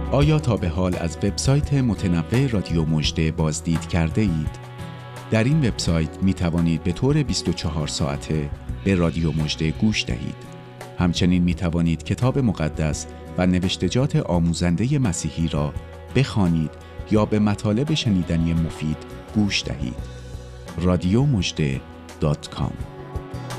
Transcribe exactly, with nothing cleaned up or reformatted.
آیا تا به حال از وبسایت متنوع رادیو مژده بازدید کرده اید؟ در این وبسایت می توانید به طور بیست و چهار ساعته به رادیو مژده گوش دهید. همچنین می توانید کتاب مقدس و نوشتجات آموزنده مسیحی را بخوانید یا به مطالب شنیدنی مفید گوش دهید. رادیو مژده دات کام